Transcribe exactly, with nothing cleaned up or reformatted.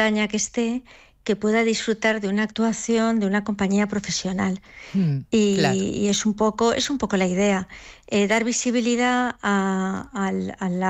montaña que esté, que pueda disfrutar de una actuación de una compañía profesional. Mm, Y, claro. y es un poco, es un poco la idea, eh, dar visibilidad a, al, al